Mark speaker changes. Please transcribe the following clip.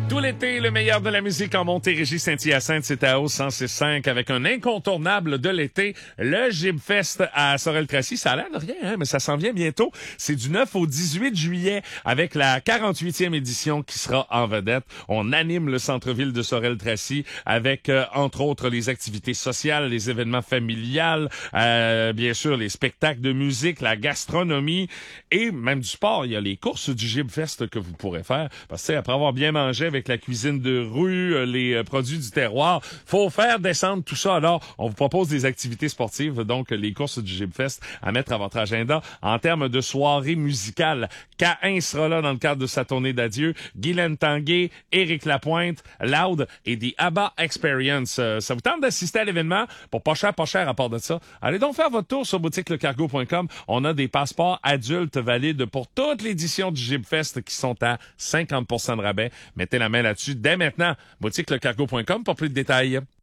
Speaker 1: Tout l'été, le meilleur de la musique en Montérégie, Saint-Hyacinthe, c'est à Hausse 106.5 avec un incontournable de l'été, le Gibfest à Sorel-Tracy. Ça a l'air de rien, hein, mais ça s'en vient bientôt. C'est du 9 au 18 juillet avec la 48e édition qui sera en vedette. On anime le centre-ville de Sorel-Tracy avec, entre autres, les activités sociales, les événements familiales, bien sûr, les spectacles de musique, la gastronomie et même du sport. Il y a les courses du Gibfest que vous pourrez faire parce que, après avoir bien mangé avec la cuisine de rue, les produits du terroir, faut faire descendre tout ça. Alors, on vous propose des activités sportives, donc les courses du Gibfest à mettre à votre agenda. En termes de soirée musicale, Caïn sera là dans le cadre de sa tournée d'adieu, Guylaine Tanguay, Éric Lapointe, Loud et The ABBA Experience. Ça vous tente d'assister à l'événement? Pour pas cher à part de ça. Allez donc faire votre tour sur boutiquelecargo.com. On a des passeports adultes valides pour toute l'édition du Gibfest qui sont à 50% de rabais. Mettez la main là-dessus dès maintenant. Boutiquelecargo.com pour plus de détails.